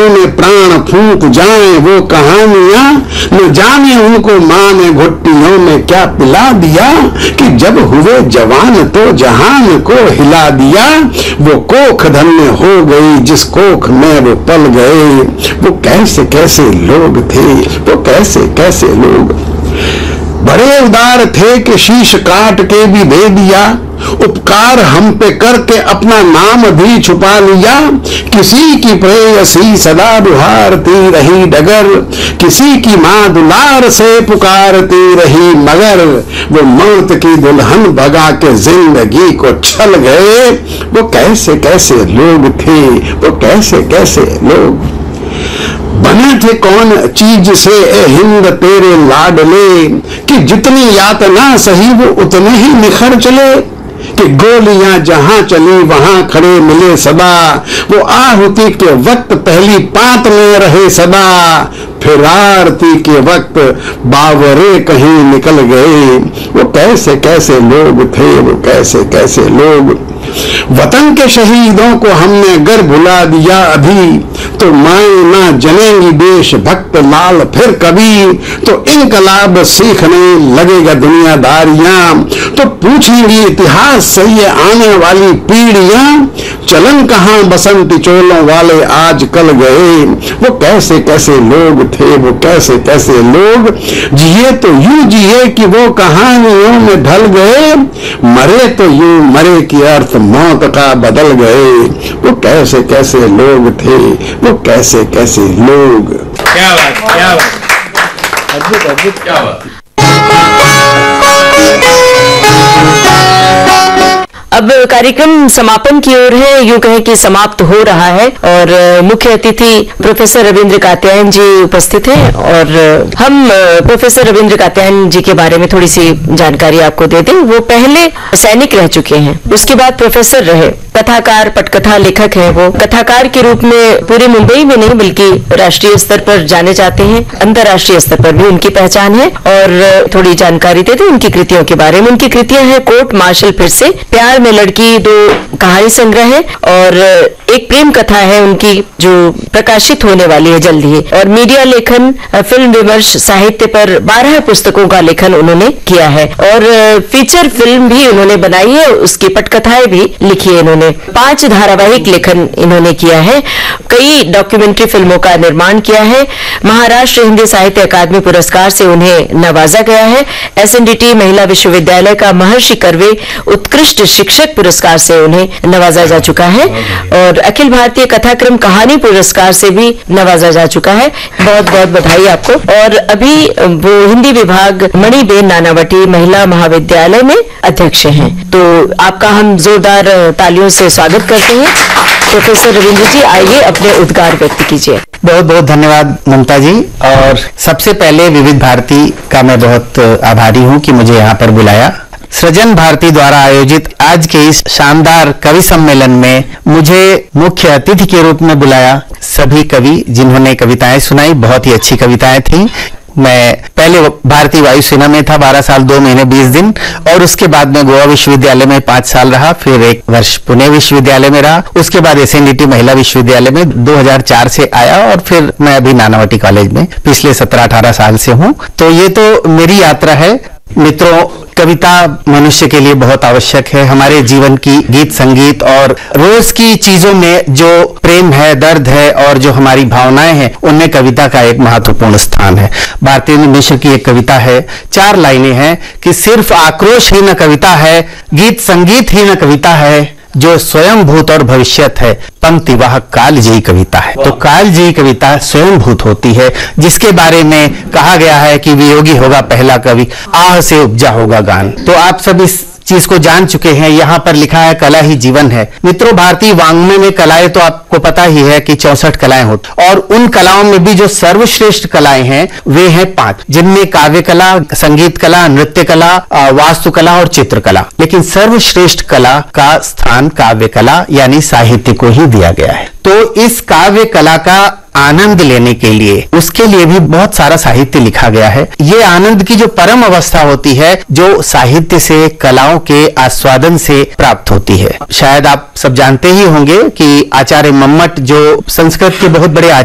में प्राण फूंक जाए वो कहानियां, न जाने उनको माँ ने घुट्टियों में क्या पिला दिया, कि जब हुए जवान तो जहान को हिला दिया। वो कोख धन्य हो गई जिस कोख में वो पल गए। वो कैसे कैसे लोग थे, वो कैसे कैसे लोग। बड़े उदार थे कि शीश काट के भी दे दिया, उपकार हम पे करके अपना नाम भी छुपा लिया। किसी की प्रेयसी सदा बुहारती रही डगर, किसी की माँ दुलार से पुकारती रही मगर, वो मौत की दुल्हन भगा के जिंदगी को छल गए। वो कैसे कैसे लोग थे, वो कैसे कैसे लोग। बने थे कौन चीज से ए हिंद तेरे लाडले, कि जितनी यातना सही वो उतने ही निखर चले। कि गोलियां जहां चली वहां खड़े मिले सदा, वो आहुति के वक्त पहली पात में रहे सदा। फिर आरती के वक्त बावरे कहीं निकल गए। वो कैसे कैसे लोग थे, वो कैसे कैसे लोग। वतन के शहीदों को हमने अगर भुला दिया अभी, तो माए ना जनेंगी देश भक्त लाल फिर कभी। तो इनकलाब सीखने लगेगा दुनियादारियां, तो पूछेंगी इतिहास से ये आने वाली पीढ़ियां, चलन कहां बसंती चोलों वाले आज कल गए। वो कैसे कैसे लोग थे, वो कैसे कैसे लोग। जिए तो यूं जिए कि वो कहानियों में ढल गए, मरे तो यूं मरे कि अर्थ मौत का बदल गए। वो कैसे कैसे लोग थे, वो कैसे कैसे लोग। क्या बात, क्या बात, अद्भुत अद्भुत, क्या बात। अब कार्यक्रम समापन की ओर है, यूं कहें कि समाप्त हो रहा है और मुख्य अतिथि प्रोफेसर रविंद्र कात्यायन जी उपस्थित हैं और हम प्रोफेसर रविंद्र कात्यायन जी के बारे में थोड़ी सी जानकारी आपको दे दें। वो पहले सैनिक रह चुके हैं, उसके बाद प्रोफेसर रहे, कथाकार पटकथा लेखक हैं। वो कथाकार के रूप में पूरे मुंबई में नहीं बल्कि राष्ट्रीय स्तर पर जाने जाते हैं, अंतर्राष्ट्रीय स्तर पर भी उनकी पहचान है। और थोड़ी जानकारी देते हैं उनकी कृतियों के बारे में। उनकी कृतियां हैं कोर्ट मार्शल, फिर से प्यार में लड़की, दो कहानी संग्रह है और एक प्रेम कथा है उनकी जो प्रकाशित होने वाली है जल्द ही। और मीडिया लेखन, फिल्म विमर्श, साहित्य पर 12 पुस्तकों का लेखन उन्होंने किया है और फीचर फिल्म भी उन्होंने बनाई है, उसकी पटकथाएं भी लिखी है इन्होंने। 5 धारावाहिक लेखन इन्होंने किया है, कई डॉक्यूमेंट्री फिल्मों का निर्माण किया है। महाराष्ट्र हिंदी साहित्य अकादमी पुरस्कार से उन्हें नवाजा गया है। SNDT महिला विश्वविद्यालय का महर्षि कर्वे उत्कृष्ट शिक्षक पुरस्कार से उन्हें नवाजा जा चुका है और अखिल भारतीय कथाक्रम कहानी पुरस्कार से भी नवाजा जा चुका है। बहुत बहुत बधाई आपको। और अभी वो हिंदी विभाग मणिबेन नानावटी महिला महाविद्यालय में अध्यक्ष हैं, तो आपका हम जोरदार तालियों से स्वागत करते हैं। प्रोफेसर रविंद्र जी, आइए अपने उद्गार व्यक्त कीजिए। बहुत बहुत धन्यवाद ममता जी। और सबसे पहले विविध भारती का मैं बहुत आभारी हूं कि मुझे यहाँ पर बुलाया। सृजन भारती द्वारा आयोजित आज के इस शानदार कवि सम्मेलन में मुझे मुख्य अतिथि के रूप में बुलाया। सभी कवि जिन्होंने कविताएं सुनाई, बहुत ही अच्छी कविताएं थी। मैं पहले भारतीय वायुसेना में था 12 साल 2 महीने 20 दिन और उसके बाद मैं गोवा विश्वविद्यालय में 5 साल रहा, फिर 1 वर्ष पुणे विश्वविद्यालय में रहा, उसके बाद SNDT महिला विश्वविद्यालय में 2004 से आया और फिर मैं अभी नानावटी कॉलेज में पिछले 17-18 साल से हूं। तो ये तो मेरी यात्रा है। मित्रों, कविता मनुष्य के लिए बहुत आवश्यक है। हमारे जीवन की गीत संगीत और रोज की चीजों में जो प्रेम है, दर्द है और जो हमारी भावनाएं हैं, उनमें कविता का एक महत्वपूर्ण स्थान है। भारती मिश्र की एक कविता है, 4 लाइनें हैं कि सिर्फ आक्रोश ही न कविता है, गीत संगीत ही न कविता है, जो स्वयं भूत और भविष्यत है, पंक्ति वह कालजयी कविता है। तो कालजयी कविता स्वयं भूत होती है, जिसके बारे में कहा गया है कि वियोगी होगा पहला कवि, आह से उपजा होगा गान। तो आप सब इस चीज को जान चुके हैं। यहाँ पर लिखा है कला ही जीवन है। मित्रों, भारतीय वाङ्मय में कलाएं तो आपको पता ही है कि 64 कलाएं होती, और उन कलाओं में भी जो सर्वश्रेष्ठ कलाएं हैं वे हैं 5, जिनमें काव्य कला, संगीत कला, नृत्य कला, वास्तुकला और चित्रकला। लेकिन सर्वश्रेष्ठ कला का स्थान काव्य कला यानी साहित्य को ही दिया गया है। तो इस काव्य कला का आनंद लेने के लिए, उसके लिए भी बहुत सारा साहित्य लिखा गया है। ये आनंद की जो परम अवस्था होती है, जो साहित्य से, कलाओं के आस्वादन से प्राप्त होती है। शायद आप सब जानते ही होंगे कि आचार्य मम्मट जो संस्कृत के बहुत बड़े